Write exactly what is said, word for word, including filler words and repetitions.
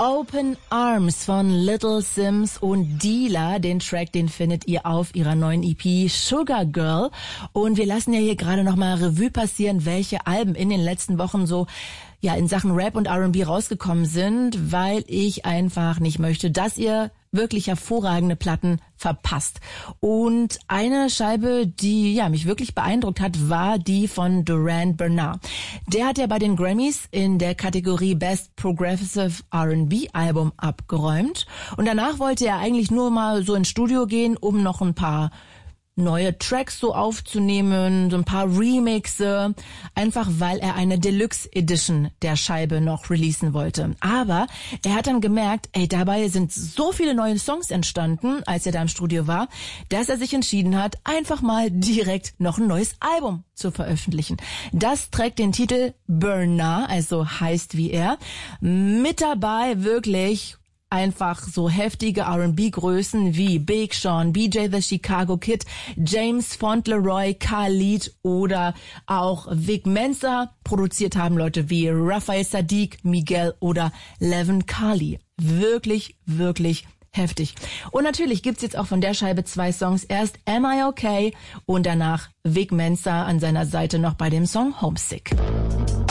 Open Arms von Little Simz und Dealer. Den Track, den findet ihr auf ihrer neuen E P Sugar Girl. Und wir lassen ja hier gerade nochmal Revue passieren, welche Alben in den letzten Wochen so ja in Sachen Rap und R and B rausgekommen sind, weil ich einfach nicht möchte, dass ihr wirklich hervorragende Platten verpasst. Und eine Scheibe, die ja mich wirklich beeindruckt hat, war die von Durand Bernarr. Der hat ja bei den Grammys in der Kategorie Best Progressive R and B Album abgeräumt. Und danach wollte er eigentlich nur mal so ins Studio gehen, um noch ein paar neue Tracks so aufzunehmen, so ein paar Remixe, einfach weil er eine Deluxe Edition der Scheibe noch releasen wollte. Aber er hat dann gemerkt, ey, dabei sind so viele neue Songs entstanden, als er da im Studio war, dass er sich entschieden hat, einfach mal direkt noch ein neues Album zu veröffentlichen. Das trägt den Titel Bernarr, also heißt wie er. Mit dabei wirklich einfach so heftige R and B-Größen wie Big Sean, B J the Chicago Kid, James Fauntleroy, Khalid oder auch Vic Mensa. Produziert haben Leute wie Raphael Saadiq, Miguel oder Levin Kali. Wirklich, wirklich heftig. Und natürlich gibt's jetzt auch von der Scheibe zwei Songs. Erst Am I Okay und danach Vic Mensa an seiner Seite noch bei dem Song Homesick.